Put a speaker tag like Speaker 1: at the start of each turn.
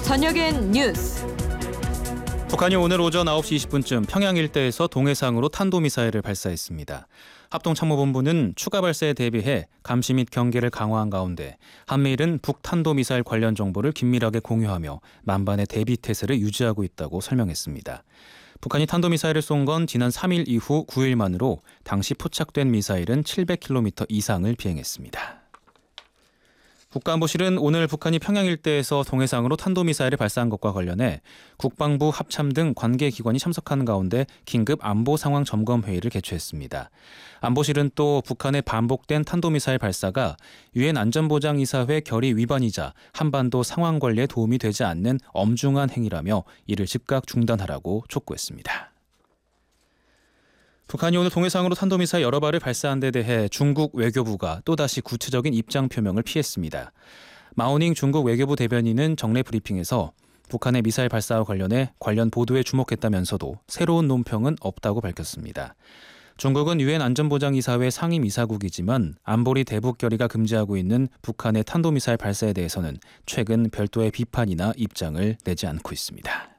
Speaker 1: 저녁엔 뉴스.
Speaker 2: 북한이 오늘 오전 9시 20분쯤 평양 일대에서 동해상으로 탄도미사일을 발사했습니다. 합동참모본부는 추가 발사에 대비해 감시 및 경계를 강화한 가운데 한미일은 북탄도미사일 관련 정보를 긴밀하게 공유하며 만반의 대비 태세를 유지하고 있다고 설명했습니다. 북한이 탄도미사일을 쏜 건 지난 3일 이후 9일 만으로 당시 포착된 미사일은 700km 이상을 비행했습니다. 국가안보실은 오늘 북한이 평양 일대에서 동해상으로 탄도미사일을 발사한 것과 관련해 국방부, 합참 등 관계기관이 참석하는 가운데 긴급 안보 상황 점검 회의를 개최했습니다. 안보실은 또 북한의 반복된 탄도미사일 발사가 유엔 안전보장이사회 결의 위반이자 한반도 상황 관리에 도움이 되지 않는 엄중한 행위라며 이를 즉각 중단하라고 촉구했습니다. 북한이 오늘 동해상으로 탄도미사일 여러 발을 발사한 데 대해 중국 외교부가 또다시 구체적인 입장 표명을 피했습니다. 마오닝 중국 외교부 대변인은 정례 브리핑에서 북한의 미사일 발사와 관련해 관련 보도에 주목했다면서도 새로운 논평은 없다고 밝혔습니다. 중국은 유엔 안전보장이사회 상임이사국이지만 안보리 대북 결의가 금지하고 있는 북한의 탄도미사일 발사에 대해서는 최근 별도의 비판이나 입장을 내지 않고 있습니다.